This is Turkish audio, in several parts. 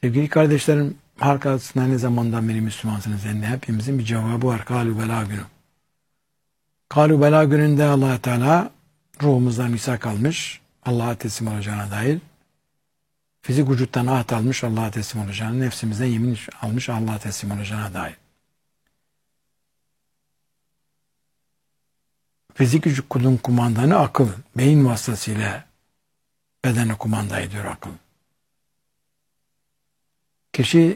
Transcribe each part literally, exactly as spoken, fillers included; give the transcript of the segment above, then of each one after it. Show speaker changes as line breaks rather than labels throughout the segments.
Sevgili kardeşlerim, halk arasında ne zamandan beri Müslümansınız? Yani hepimizin bir cevabı var. Kâlu belâ günü. Kâlu belâ gününde Allah Teala ruhumuzdan misak almış, Allah'a teslim olacağına dair. Fizik vücuttan ahd almış, Allah'a teslim olacağına, nefsimizden yemin almış, Allah'a teslim olacağına dair. Fizik vücudun kumandanı akıl. Beyin vasıtasıyla bedene kumanda ediyor akıl. Kişi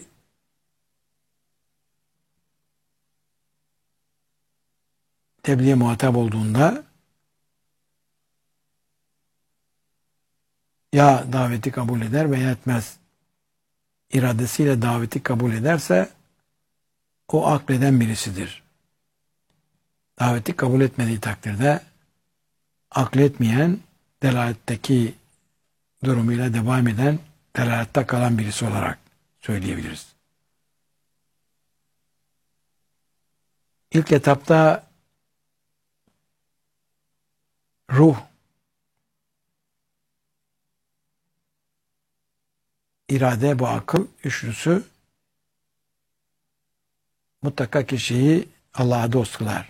tebliğe muhatap olduğunda ya daveti kabul eder veya etmez. İradesiyle daveti kabul ederse o akleden birisidir. Daveti kabul etmediği takdirde akletmeyen, delaletteki durumuyla devam eden, delalette kalan birisi olarak söyleyebiliriz. İlk etapta ruh, irade ve akıl üçlüsü mutlaka kişiyi Allah'a dost kılar.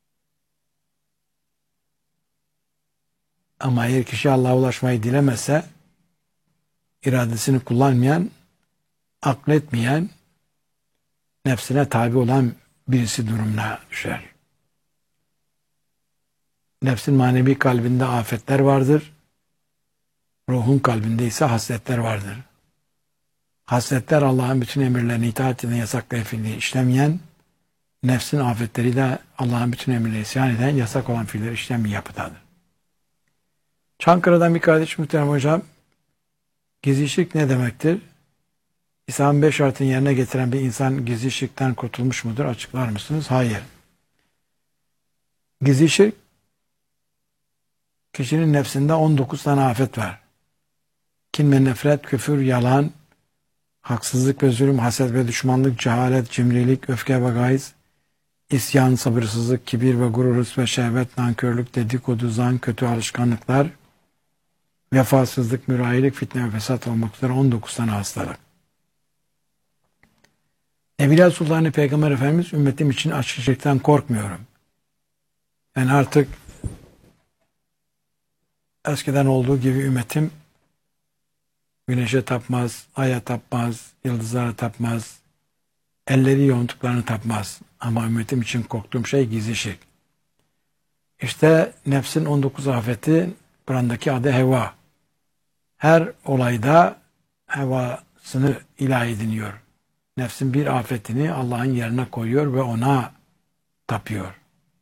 Ama eğer kişi Allah'a ulaşmayı dilemezse, iradesini kullanmayan, akletmeyen, nefsine tabi olan birisi durumuna düşer. Nefsin manevi kalbinde afetler vardır. Ruhun kalbinde ise hasletler vardır. Hasletler Allah'ın bütün emirlerine itaat eden, yasaklayan fiilleri işlemeyen, nefsin afetleri de Allah'ın bütün emirlerine isyan eden, yasak olan fiilleri işlemeyen yapıdadır. Çankırı'dan bir kardeş muhterem hocam, gizli şirk ne demektir? İslam'ın beş şartını yerine getiren bir insan gizli şirkten kurtulmuş mudur? Açıklar mısınız? Hayır. Gizli şirk, kişinin nefsinde on dokuz tane afet var. Kin ve nefret, küfür, yalan, haksızlık ve zulüm, haset ve düşmanlık, cehalet, cimrilik, öfke ve gayz, isyan, sabırsızlık, kibir ve gurur, hırs ve şehvet, nankörlük, dedikodu, zan, kötü alışkanlıklar, vefasızlık, mürahilik, fitne ve fesat olmak üzere on dokuz tane hastalık. Evliya Sultanı Peygamber Efendimiz ümmetim için açık şirkten korkmuyorum. Yani artık eskiden olduğu gibi ümmetim güneşe tapmaz, aya tapmaz, yıldızlara tapmaz, elleri yoğunluklarını tapmaz. Ama ümmetim için korktuğum şey gizli şirk. İşte nefsin on dokuz afeti, Kur'an'daki adı heva. Her olayda hevasını ilah ediniyor. Nefsin bir afetini Allah'ın yerine koyuyor ve ona tapıyor.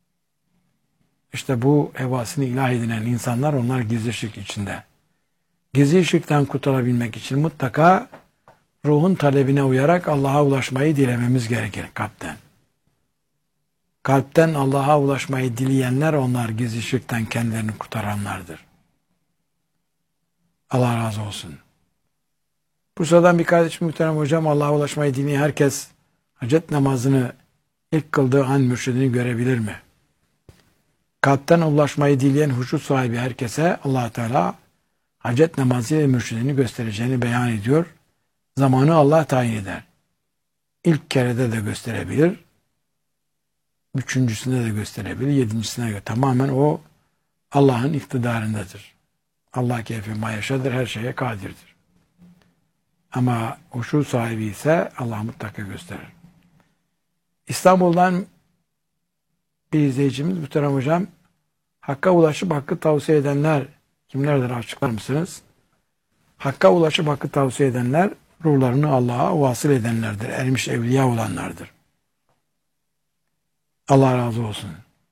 İşte bu hevasını ilah edinen insanlar, onlar gizli şirk içinde. Gizli şirkten kurtulabilmek için mutlaka ruhun talebine uyarak Allah'a ulaşmayı dilememiz gerekir kalpten. Kalpten Allah'a ulaşmayı dileyenler, onlar gizli şirkten kendilerini kurtaranlardır. Allah razı olsun. Bursa'dan bir kardeşim muhterem hocam, Allah'a ulaşmayı dileyen herkes hacet namazını ilk kıldığı an mürşidini görebilir mi? Kalpten ulaşmayı dileyen huşu sahibi herkese Allah Teala hacet namazı ve mürşidini göstereceğini beyan ediyor. Zamanı Allah tayin eder. İlk kerede de gösterebilir. Üçüncüsünde de gösterebilir. Yedincisine göre. Tamamen o Allah'ın iktidarındadır. Allah keyfi mayaşadır. Her şeye kadirdir. Ama huşu sahibi ise Allah mutlaka gösterir. İstanbul'dan bir izleyicimiz muhterem hocam, Hakk'a ulaşıp hakkı tavsiye edenler kimlerdir, açıklar mısınız? Hakka ulaşıp hakkı tavsiye edenler, ruhlarını Allah'a vasıl edenlerdir. Ermiş evliya olanlardır. Allah razı olsun.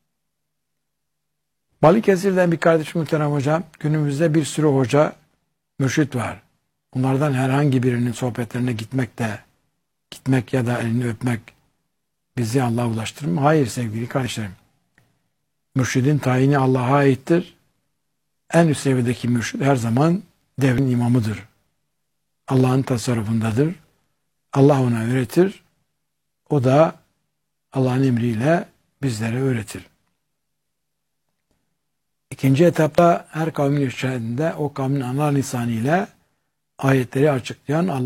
Balıkesir'den bir kardeşim muhterem hocam, günümüzde bir sürü hoca, mürşit var. Bunlardan herhangi birinin sohbetlerine gitmek de, gitmek ya da elini öpmek bizi Allah'a ulaştırır mı? Hayır sevgili kardeşlerim. Mürşidin tayini Allah'a aittir. En üst seviyedeki mürşid her zaman devrin imamıdır. Allah'ın tasarrufundadır. Allah ona öğretir. O da Allah'ın emriyle bizlere öğretir. İkinci etapta her kavmin irşadında o kavmin ana lisanıyla ayetleri açıklayan Allah